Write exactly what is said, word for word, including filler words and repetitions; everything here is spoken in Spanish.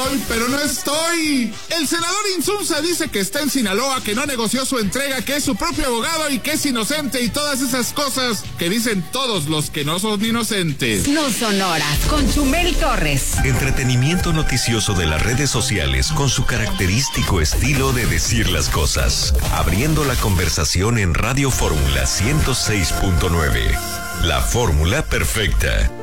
pero no estoy. El senador Insunza dice que está en Sinaloa, que no negoció su entrega, que es su propio abogado y que es inocente y todas esas cosas que dicen todos los que no son inocentes. No son horas, con Chumel Torres. Entretenimiento noticioso de las redes sociales con su característico estilo de decir las cosas. Abriendo la conversación en Radio Fórmula ciento seis punto nueve. La fórmula perfecta.